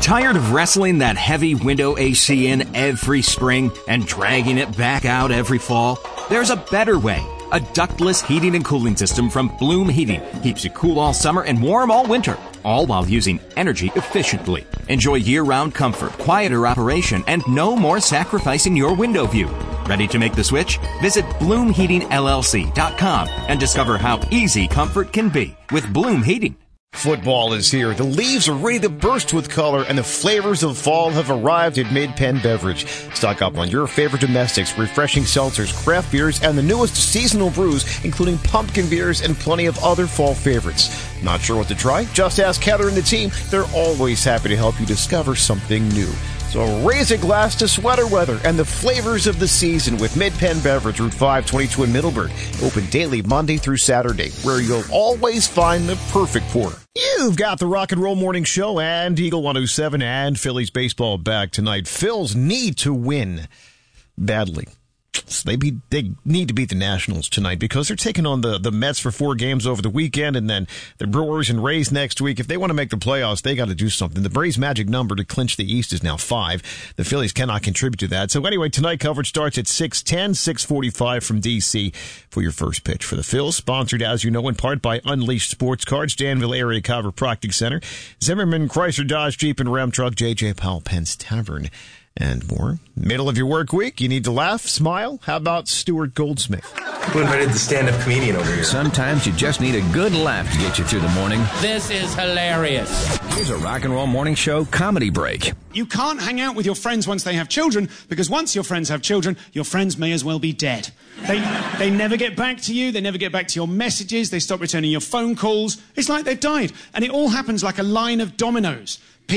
Tired of wrestling that heavy window AC in every spring and dragging it back out every fall? There's a better way. A ductless heating and cooling system from Bloom Heating keeps you cool all summer and warm all winter, all while using energy efficiently. Enjoy year-round comfort, quieter operation, and no more sacrificing your window view. Ready to make the switch? Visit BloomHeatingLLC.com and discover how easy comfort can be with Bloom Heating. Football is here. The leaves are ready to burst with color, and the flavors of fall have arrived at Mid-Penn Beverage. Stock up on your favorite domestics, refreshing seltzers, craft beers, and the newest seasonal brews, including pumpkin beers and plenty of other fall favorites. Not sure what to try? Just ask Heather and the team. They're always happy to help you discover something new. So raise a glass to sweater weather and the flavors of the season with Mid-Penn Beverage, Route 522 in Middleburg. Open daily Monday through Saturday, where you'll always find the perfect porter. You've got the Rock and Roll Morning Show and Eagle 107 and Phillies baseball back tonight. Phils need to win badly. So they need to beat the Nationals tonight because they're taking on the Mets for 4 games over the weekend, and then the Brewers and Rays next week. If they want to make the playoffs, they got to do something. The Braves' magic number to clinch the East is now 5. The Phillies cannot contribute to that. So anyway, tonight coverage starts at 6:10, 6:45 from D.C. for your first pitch for the Phils. Sponsored, as you know, in part by Unleashed Sports Cards, Danville Area Chiropractic Center, Zimmerman Chrysler Dodge Jeep and Ram Truck, J.J. Powell Penn's Tavern, and more. Middle of your work week, you need to laugh, smile. How about Stuart Goldsmith? Who invited the stand-up comedian over here? Sometimes you just need a good laugh to get you through the morning. This is hilarious. Here's a Rock and Roll Morning Show comedy break. You can't hang out with your friends once they have children, because once your friends have children, your friends may as well be dead. They never get back to you. They never get back to your messages. They stop returning your phone calls. It's like they've died. And it all happens like a line of dominoes.